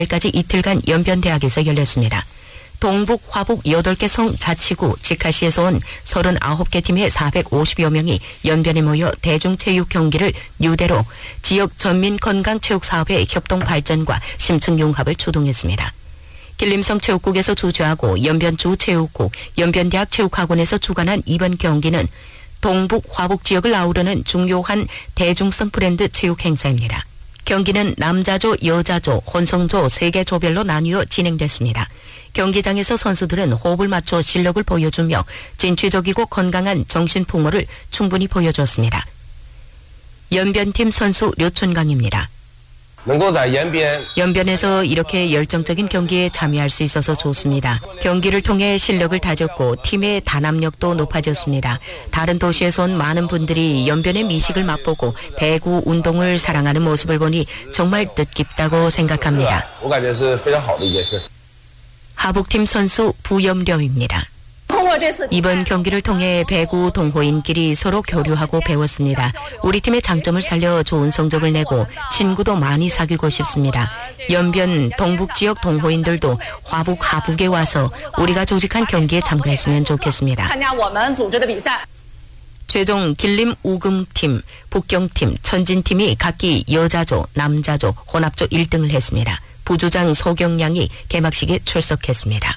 까지 이틀간 연변대학에서 열렸습니다. 동북, 화북 8개 성 자치구 직할시에서 온 39개 팀의 450여 명이 연변에 모여 대중체육 경기를 뉴대로 지역 전민건강체육사업의 협동 발전과 심층 융합을 추동했습니다. 길림성 체육국에서 주최하고 연변주 체육국, 연변대학 체육학원에서 주관한 이번 경기는 동북, 화북 지역을 아우르는 중요한 대중성 브랜드 체육 행사입니다. 경기는 남자조, 여자조, 혼성조 3개 조별로 나뉘어 진행됐습니다. 경기장에서 선수들은 호흡을 맞춰 실력을 보여주며 진취적이고 건강한 정신풍모를 충분히 보여줬습니다. 연변팀 선수 류춘강입니다. 연변에서 이렇게 열정적인 경기에 참여할 수 있어서 좋습니다. 경기를 통해 실력을 다졌고 팀의 단합력도 높아졌습니다. 다른 도시에서 온 많은 분들이 연변의 미식을 맛보고 배구 운동을 사랑하는 모습을 보니 정말 뜻깊다고 생각합니다. 하북팀 선수 부염려입니다. 이번 경기를 통해 배구 동호인끼리 서로 교류하고 배웠습니다. 우리 팀의 장점을 살려 좋은 성적을 내고 친구도 많이 사귀고 싶습니다. 연변 동북 지역 동호인들도 화북, 하북에 와서 우리가 조직한 경기에 참가했으면 좋겠습니다. 최종 길림 우금팀, 북경팀, 천진팀이 각기 여자조, 남자조, 혼합조 1등을 했습니다. 부주장 소경양이 개막식에 출석했습니다.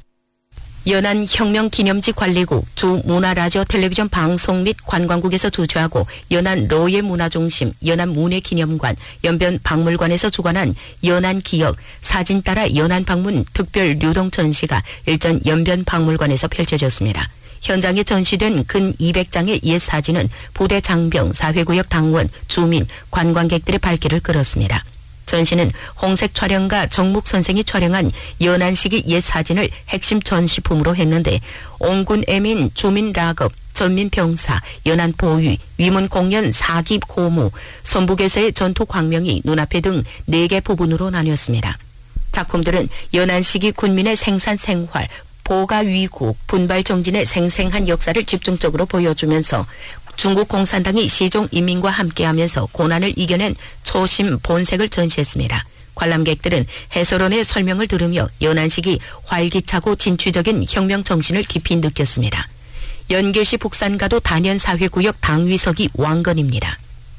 연안혁명기념지관리국 주문화라디오 텔레비전 방송 및 관광국에서 주최하고 연안로예문화중심, 연안문예기념관, 연변박물관에서 주관한 연안기억, 사진 따라 연안방문 특별 유동 전시가 일전 연변박물관에서 펼쳐졌습니다. 현장에 전시된 근 200장의 옛 사진은 부대 장병, 사회구역 당원, 주민, 관광객들의 발길을 끌었습니다. 전시는 홍색 촬영가 정묵 선생이 촬영한 연안시기 옛 사진을 핵심 전시품으로 했는데 옹군 애민, 주민 락업, 전민 병사, 연안 보위, 위문 공연 4기 고무, 선북에서의 전투 광명이 눈앞에 등 4개 부분으로 나뉘었습니다. 작품들은 연안시기 군민의 생산 생활, 보가 위국, 분발 정진의 생생한 역사를 집중적으로 보여주면서 중국 공산당이 시종 인민과 함께하면서 고난을 이겨낸 초심 본색을 전시했습니다. 관람객들은 해설원의 설명을 들으며 연안시기 활기차고 진취적인 혁명 정신을 깊이 느꼈습니다. 연결시 북산가도 단연사회구역 당위석이 왕건입니다.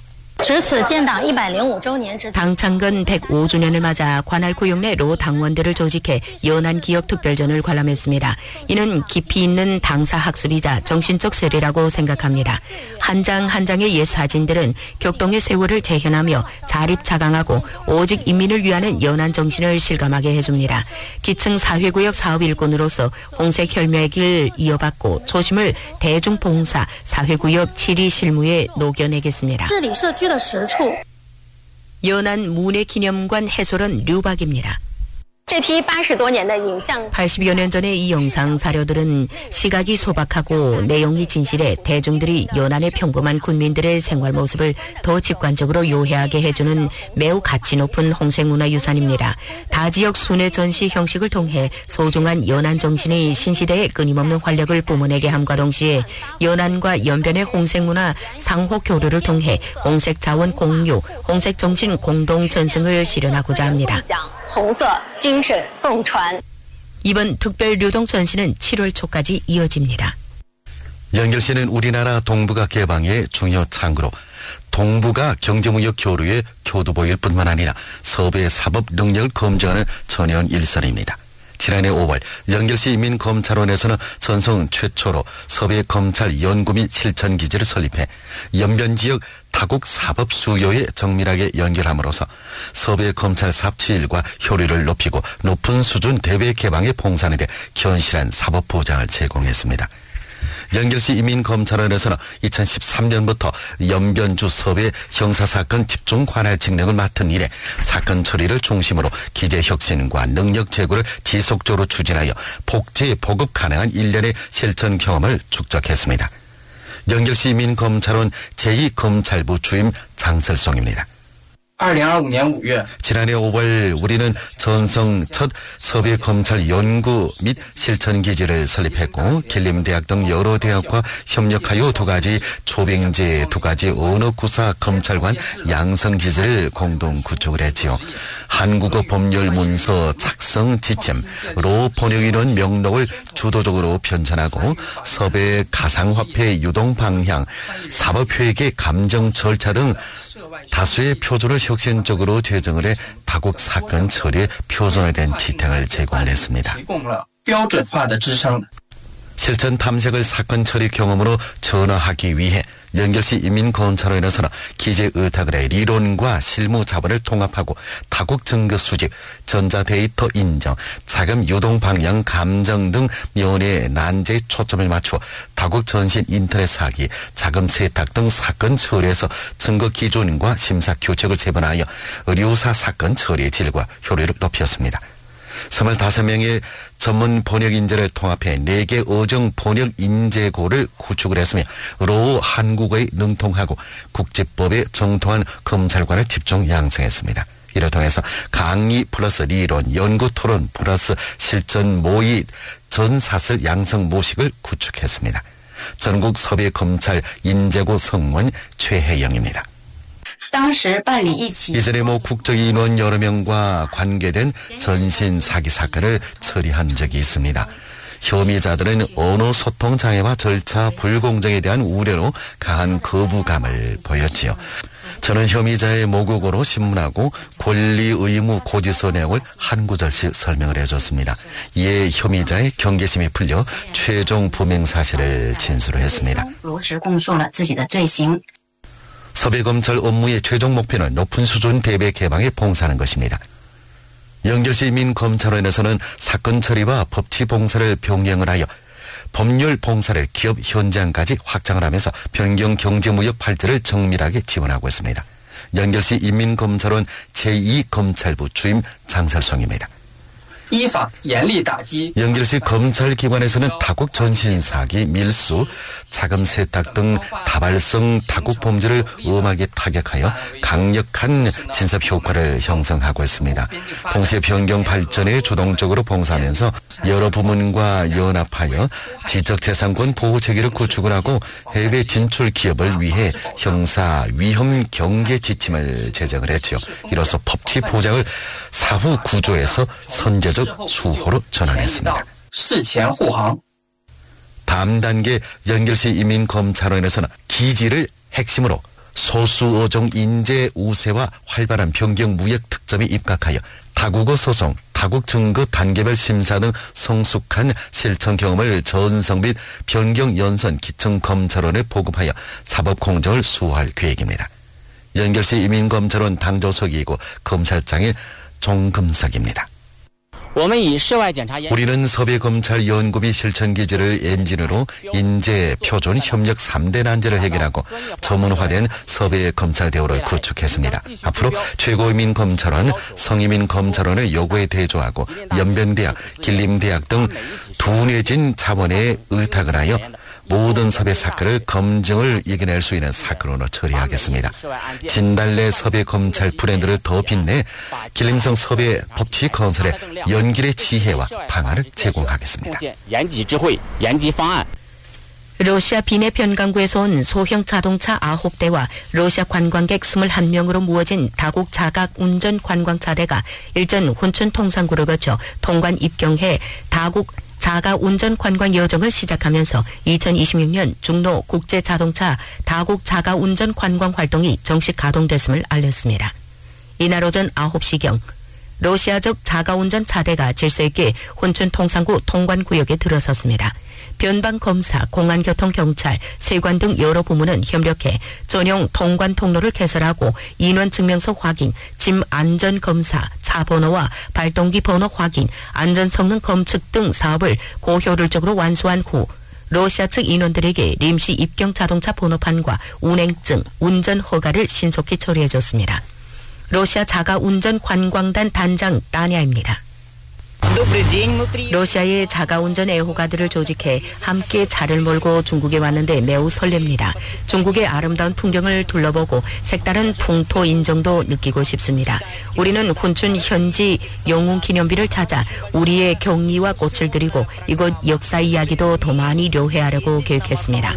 당창건 105주년을 맞아 관할구역 내 로 당원들을 조직해 연안기억특별전을 관람했습니다. 이는 깊이 있는 당사학습이자 정신적 세례라고 생각합니다. 한 장 한 장의 옛 사진들은 격동의 세월을 재현하며 자립자강하고 오직 인민을 위하는 연안 정신을 실감하게 해줍니다. 기층 사회구역 사업 일꾼으로서 홍색 혈맹의 길 이어받고 초심을 대중봉사 사회구역 7위 실무에 녹여내겠습니다. 연안 문예기념관 해설원 류박입니다. 80여 년 전의 이 영상 사료들은 시각이 소박하고 내용이 진실해 대중들이 연안의 평범한 군민들의 생활 모습을 더 직관적으로 요해하게 해주는 매우 가치 높은 홍색문화유산입니다. 다지역 순회 전시 형식을 통해 소중한 연안 정신이 신시대의 끊임없는 활력을 뿜어내게 함과 동시에 연안과 연변의 홍색문화 상호 교류를 통해 홍색 자원 공유, 홍색 정신 공동 전승을 실현하고자 합니다. 이번 특별 유동 전시는 7월 초까지 이어집니다. 연결시는 우리나라 동북아 개방의 중요 창구로 동북아 경제무역 교류의 교두보일 뿐만 아니라 서부의 사법 능력을 검증하는 전현 일선입니다. 지난해 5월 연결시 인민검찰원에서는 전성 최초로 서부의 검찰 연구 및 실천 기지를 설립해 연변 지역 타국 사법 수요에 정밀하게 연결함으로써 서부의 검찰 삽치일과 효율을 높이고 높은 수준 대외 개방에 봉사하는 데 견실한 사법 보장을 제공했습니다. 연결시 인민검찰원에서는 2013년부터 연변주 서부의 형사사건 집중 관할 직능을 맡은 이래 사건 처리를 중심으로 기재 혁신과 능력 제고를 지속적으로 추진하여 복지 보급 가능한 일련의 실천 경험을 축적했습니다. 연결시 인민검찰원 제2검찰부 주임 장설송입니다. 2025년 5월 지난해 5월 우리는 전성 첫 서해 검찰 연구 및 실천 기지를 설립했고 길림대학 등 여러 대학과 협력하여 2가지 초빙제 2가지 언어구사 검찰관 양성 기지를 공동 구축을 했지요. 한국어 법률 문서 작성 지침로 번역인원 명록을 주도적으로 편찬하고 서해 가상화폐 유동 방향, 사법회계 감정 절차 등 다수의 표준을 혁신적으로 제정을 해 다국 사건 처리에 표준화된 지탱을 제공했습니다. 실천 탐색을 사건 처리 경험으로 전환하기 위해 연결시 인민검찰원에서는 기재 의탁을 해 리론과 실무 자본을 통합하고 다국 증거 수집, 전자데이터 인정, 자금 유동 방향 감정 등 면의 난제에 초점을 맞추어 다국 전신 인터넷 사기, 자금 세탁 등 사건 처리에서 증거 기준과 심사 규칙을 제본하여 의료사 사건 처리의 질과 효율을 높였습니다. 25명의 전문 번역 인재를 통합해 4개 어종 번역 인재고를 구축을 했으며 로 한국어에 능통하고 국제법에 정통한 검찰관을 집중 양성했습니다. 이를 통해서 강의 플러스 리론, 연구 토론 플러스 실전 모의 전사슬 양성 모식을 구축했습니다. 전국 서해 검찰 인재고 성원 최혜영입니다. 이전에 국적인원 여러 명과 관계된 전신 사기 사건을 처리한 적이 있습니다. 혐의자들은 언어 소통 장애와 절차 불공정에 대한 우려로 강한 거부감을 보였지요. 저는 혐의자의 모국어로 신문하고 권리 의무 고지서 내용을 한 구절씩 설명을 해줬습니다. 이에 혐의자의 경계심이 풀려 최종 범행 사실을 진술을 했습니다. 서해검찰 업무의 최종 목표는 높은 수준 대배 개방에 봉사하는 것입니다. 연결시 인민검찰원에서는 사건 처리와 법치 봉사를 병행을 하여 법률 봉사를 기업 현장까지 확장을 하면서 변경 경제무역 발전을 정밀하게 지원하고 있습니다. 연결시 인민검찰원 제2검찰부 주임 장설성입니다. 연결시 검찰기관에서는 다국 전신사기, 밀수, 자금 세탁 등 다발성 다국 범죄를 엄하게 타격하여 강력한 진섭 효과를 형성하고 있습니다. 동시에 변경 발전에 주동적으로 봉사하면서 여러 부문과 연합하여 지적재산권 보호 체계를 구축을 하고 해외 진출 기업을 위해 형사 위험 경계 지침을 제정을 했죠. 이로써 법치 보장을 사후 구조에서 선제적 수호로 전환했습니다. 다음 단계 연결시 인민검찰원에서는 기지를 핵심으로 소수 어종 인재 우세와 활발한 변경 무역 특점이 입각하여 다국어 소송, 다국 증거 단계별 심사 등 성숙한 실천 경험을 전성 및 변경 연선 기청 검찰원에 보급하여 사법 공정을 수호할 계획입니다. 연결시 인민검찰원 당조석이고 검찰장의 종금석입니다. 우리는 서해검찰 연구비 실천기지를 엔진으로 인재, 표준, 협력 3대 난제를 해결하고 전문화된 서해검찰 대우를 구축했습니다. 앞으로 최고인민검찰원, 성인민검찰원의 요구에 대조하고 연변대학, 길림대학 등 둔해진 자원에 의탁을 하여 모든 서해 사건을 검증을 이겨낼 수 있는 사건으로 처리하겠습니다. 진달래 서해 검찰 브랜드를 더 빛내 길림성 서해 법치 건설에 연길의 지혜와 방안을 제공하겠습니다. 러시아 비내 변강구에서 온 소형 자동차 9대와 러시아 관광객 21명으로 모아진 다국 자각 운전 관광차대가 일전 혼천 통상구를 거쳐 통관 입경해 다국 자가 운전 관광 여정을 시작하면서 2026년 중로 국제 자동차 다국 자가 운전 관광 활동이 정식 가동됐음을 알렸습니다. 이날 오전 9시경 러시아적 자가 운전 차대가 질서 있게 혼천 통상구 통관구역에 들어섰습니다. 변방검사, 공안교통경찰, 세관 등 여러 부문은 협력해 전용 통관 통로를 개설하고 인원증명서 확인, 짐 안전검사, 차 번호와 발동기 번호 확인, 안전성능 검측 등 사업을 고효율적으로 완수한 후 러시아 측 인원들에게 임시 입경 자동차 번호판과 운행증, 운전 허가를 신속히 처리해줬습니다. 러시아 자가 운전 관광단 단장 따냐입니다. 러시아의 자가운전 애호가들을 조직해 함께 차를 몰고 중국에 왔는데 매우 설렙니다. 중국의 아름다운 풍경을 둘러보고 색다른 풍토 인정도 느끼고 싶습니다. 우리는 훈춘 현지 영웅 기념비를 찾아 우리의 경의와 꽃을 드리고 이곳 역사 이야기도 더 많이 료해하려고 계획했습니다.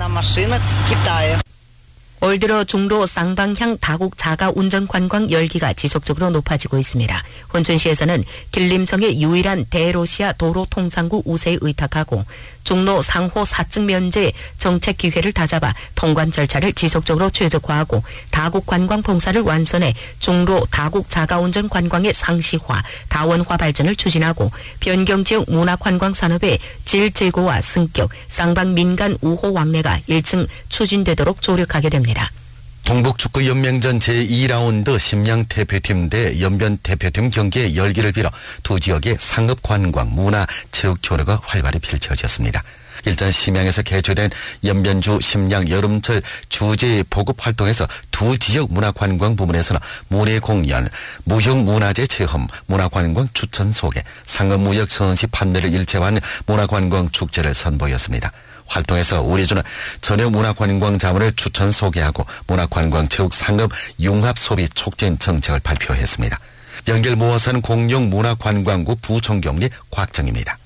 올 들어 중로 쌍방향 다국 자가운전 관광 열기가 지속적으로 높아지고 있습니다. 훈춘시에서는 길림성의 유일한 대로시아 도로통상구 우세에 의탁하고 중로 상호 사증 면제 정책 기회를 다잡아 통관 절차를 지속적으로 최적화하고 다국 관광 봉사를 완선해 중로 다국 자가운전 관광의 상시화, 다원화 발전을 추진하고 변경지역 문화관광 산업의 질 제고와 승격, 쌍방 민간 우호 왕래가 일층 추진되도록 조력하게 됩니다. 동북축구연맹전 제2라운드 심양 대표팀 대 연변 대표팀 경기의 열기를 빌어 두 지역의 상업관광, 문화, 체육 교류가 활발히 펼쳐졌습니다. 일전 심양에서 개최된 연변주 심양 여름철 주제 보급 활동에서 두 지역 문화관광 부문에서는 문예공연, 무형문화재 체험, 문화관광 추천 소개, 상업무역 전시 판매를 일체화한 문화관광 축제를 선보였습니다. 활동에서 우리주는 전역 문화관광 자문을 추천 소개하고 문화관광 체육 상업 융합 소비 촉진 정책을 발표했습니다. 연결 무어선 공영 문화관광구 부총경리 곽정입니다.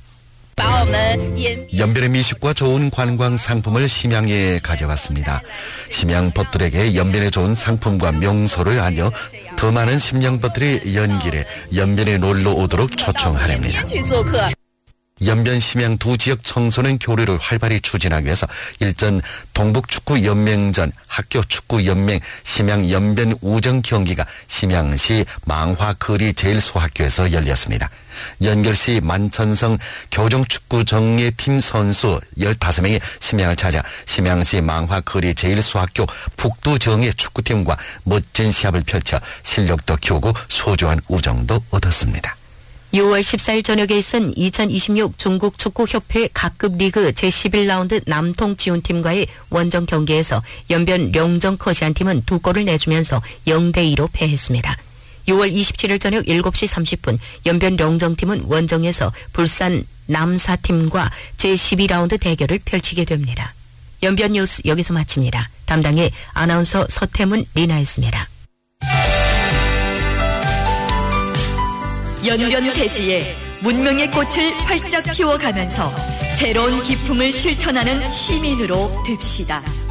연변의 미식과 좋은 관광 상품을 심양에 가져왔습니다. 심양벗들에게 연변의 좋은 상품과 명소를 알려 더 많은 심양벗들이 연길에 연변에 놀러 오도록 초청하렵니다. 연변 심양 두 지역 청소년 교류를 활발히 추진하기 위해서 일전 동북축구연맹전 학교축구연맹 심양 연변 우정 경기가 심양시 망화거리 제일소학교에서 열렸습니다. 연결시 만천성 교정축구 정예팀 선수 15명이 심양을 찾아 심양시 망화거리 제일소학교 북두정예 축구팀과 멋진 시합을 펼쳐 실력도 키우고 소중한 우정도 얻었습니다. 6월 14일 저녁에 있은 2026 중국축구협회 각급 리그 제11라운드 남통지훈팀과의 원정 경기에서 연변 령정커시안팀은 2골을 내주면서 0대2로 패했습니다. 6월 27일 저녁 7시 30분 연변 령정팀은 원정에서 불산 남사팀과 제12라운드 대결을 펼치게 됩니다. 연변 뉴스 여기서 마칩니다. 담당의 아나운서 서태문 리나였습니다. 연변 대지에 문명의 꽃을 활짝 피워가면서 새로운 기품을 실천하는 시민으로 됩시다.